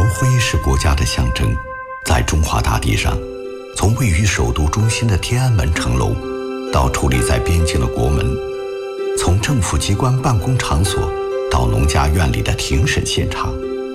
徽是国家的象征，在中华大地上，从位于首都中心的天安门城楼，到矗立在边境的国门，从政府机关办公场所到农家院里的庭审现场，